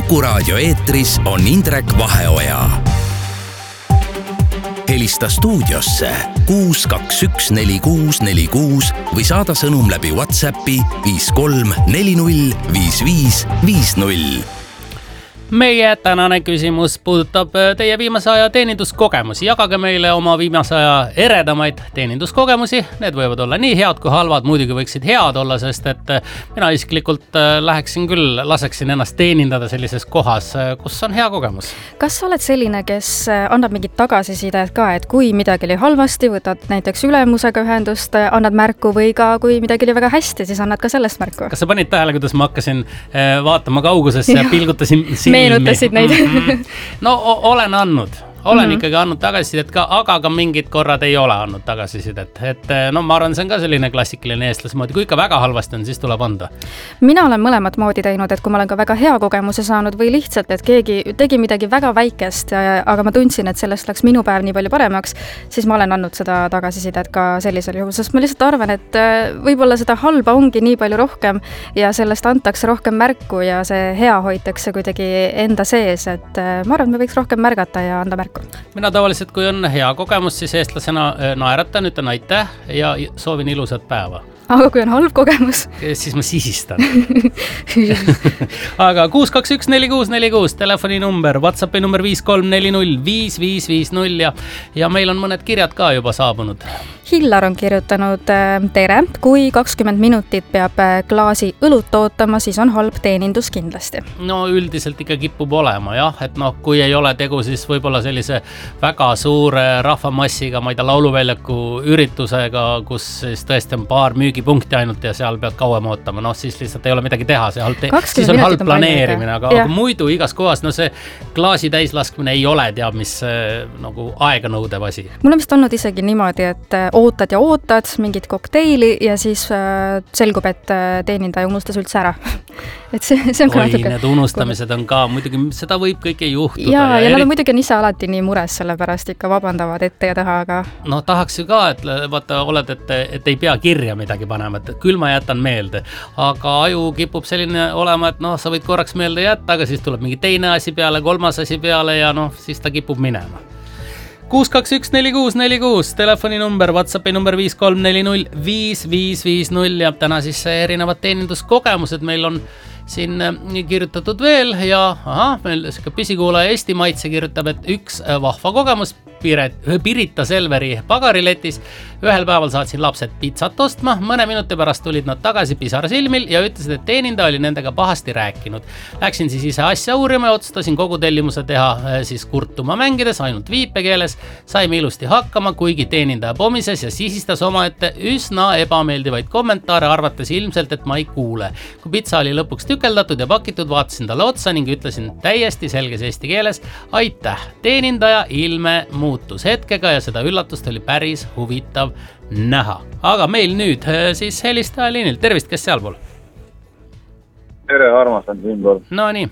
Kuku raadio eetris on Indrek Vaheoja. Helista stuudiosse 6214646 või saada sõnum läbi WhatsAppi 53405550. Meie tänane küsimus puudutab teie viimase aja teeninduskogemusi. Jagage meile oma viimase aja eredamaid teeninduskogemusi. Need võivad olla nii head kui halvad, muidugi võiksid head olla, sest et mina isiklikult laseksin ennast teenindada sellises kohas, kus on hea kogemus. Kas sa oled selline, kes annab mingit tagasisidet ka, et kui midagi oli halvasti, võtad näiteks ülemusega ühendust, annad märku või ka kui midagi oli väga hästi, siis annad ka sellest märku? Kas sa panid tähele, kuidas ma hakkasin vaatama kaugusesse ja pilgutasin meenutasid neid? No olen andnud. Olen ikkagi andnud tagasisidet ka, aga ka mingid korrad ei ole andnud tagasisidet. No ma arvan, see on ka selline klassikaline eestlasmoodi. Kui ikka väga halvasti on, siis tuleb anda. Mina olen mõlemat moodi teinud, et kui ma olen ka väga hea kogemuse saanud või lihtsalt, et keegi tegi midagi väga väikest, aga ma tundsin, et sellest läks minu päev nii palju paremaks, siis ma olen andnud seda tagasisidet ka sellisel juhul, sest ma lihtsalt arvan, et võib-olla seda halba ongi nii palju rohkem ja sellest antakse rohkem märku ja see hea hoitakse kuidagi enda sees, et ma arvan, me võiks rohkem märgata ja anda märku. Mina tavaliselt, kui on hea kogemus, siis eestlasena naeratan, ütlen aitäh ja soovin ilusat päeva. Aga kui on halb kogemus? Siis ma sisistan. Aga 6214646, telefoninumber, WhatsAppi number 53405550 ja meil on mõned kirjad ka juba saabunud. Hillar on kirjutanud, tere, kui 20 minutit peab klaasi õlut ootama, siis on halb teenindus kindlasti. No üldiselt ikka kipub olema, jah, et kui ei ole tegu, siis võib-olla sellise väga suure rahvamassiga, ma ei tea, lauluväljaku üritusega, kus siis tõesti on paar müügipunkti ainult ja seal pead kauem ootama, siis lihtsalt ei ole midagi teha, siis on halb planeerimine, aga muidu igas kohas, see klaasi täislaskmine ei ole, teab mis nagu aega nõudev asi. Mul on vist olnud isegi niimoodi, et ootad ja ootad mingit kokteili ja siis selgub, et teenindaja unustas üldse ära. Et see on ka natuke. Need unustamised on ka, muidugi seda võib kõike juhtuda. Ja nad on muidugi ise alati nii mures, sellepärast ikka vabandavad ette ja taha, aga... No tahaks ju ka, et vaata, oled, et ei pea kirja midagi panema, et küll ma jätan meelde. Aga aju kipub selline olema, et sa võid korraks meelde jätta, aga siis tuleb mingi teine asi peale, kolmas asi peale ja siis ta kipub minema. 6214646, telefoninumber, WhatsAppi number 53405550 ja täna siis erinevad teeninduskogemused meil on siin kirjutatud veel ja meil pisikuulaja Eesti Maitse kirjutab, et üks vahva kogemus Pirita Selveri pagariletis. Ühel päeval saatsin lapsed pizzat ostma, mõne minuti pärast tulid nad tagasi pisarsilmil ja ütlesid, et teenindaja oli nendega pahasti rääkinud. Läksin siis ise asja uurima ja otsustasin kogu tellimuse teha siis kurtuma mängides, ainult viipekeeles. Saime ilusti hakkama, kuigi teenindaja pomises ja sisistas omaette üsna ebameeldivaid kommentaare, arvates ilmselt, et ma ei kuule. Kui pizza oli lõpuks tükeldatud ja pakitud, vaatasin talle otsa ning ütlesin täiesti selges eesti keeles aitäh. Teenindaja ilme muutus hetkega ja seda üllatust oli päris huvitav näha. Aga meil nüüd siis helistaja liinil. Tervist, kes sealpool? Tere, Armas on siinpool. No nii.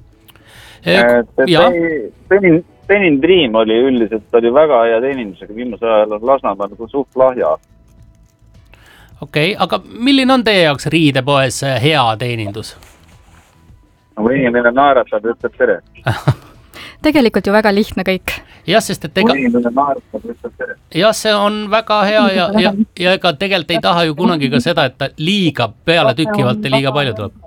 Tenin Dream oli üldiselt oli väga hea teenindusega. Viimase ajal on Lasnamäel suht lahja. Okei, aga milline on teie jaoks riidepoes hea teenindus? Kui inimene naeratab ja ütleb tere. Tegelikult ju väga lihtne kõik. Jah, sest et see on väga hea ja ega tegelikult ei taha ju kunagi ka seda, et ta liiga peale tükivalt ja liiga palju tuleb.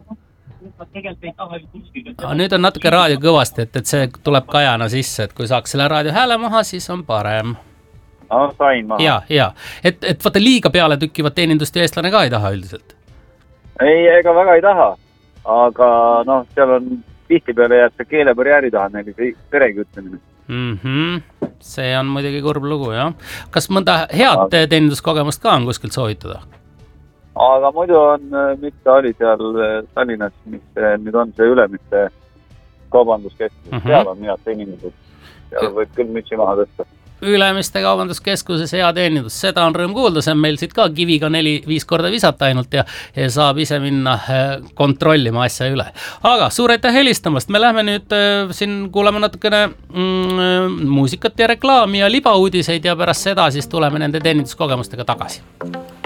Nüüd on natuke raadio kõvasti, et see tuleb kajana sisse, et kui saaks selle raadio hääle maha, siis on parem. Sain maha. Ja. Et vaata liiga peale tükivat teenindust ja eestlane ka ei taha üldiselt. Ei, ega väga ei taha, aga seal on tihtipeale jääb see keelebarjääri taha neil teregi ütlemine. See on muidugi kurb lugu, jah. Kas mõnda head teeninduskogemust ka on kuskilt soovitada? Aga muidu on, mitte oli seal Tallinnas, mis nüüd on see Ülemiste kaubanduskeskus. Seal on head teenindused. Seal võib küll mütsi maha tõsta. Ülemiste kaubanduskeskuses hea teenindus, seda on rõõm kuulda, see on meil siit ka kiviga 4-5 korda visata ainult ja saab ise minna kontrollima asja üle. Aga suur aitäh helistamast, me lähme nüüd siin kuulame natukene muusikat ja reklaami ja libauudiseid ja pärast seda siis tuleme nende teeninduskogemustega tagasi.